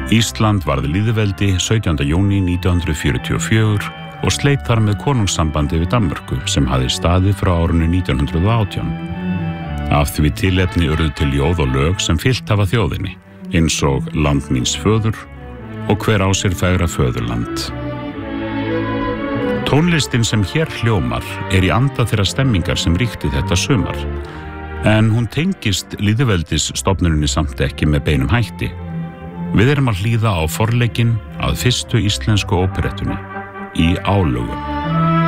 Ísland varð lýðveldi 17. júní 1944 og sleit þar með konungssambandi við Danmörku sem hafði staðið frá árinu 1918. Af því tilefni urðu til ljóð og lög sem fyllt hafa þjóðinni, eins og Land míns föður og Hver á sér fegra föðurland. Tónlistin sem hér hljómar í anda þeirra stemmingar sem ríkti þetta sumar, en hún tengist lýðveldisstofnuninni samt ekki með beinum hætti. Við erum að hlýða á forleikinn að fyrstu íslensku óperettunni, Í álögum.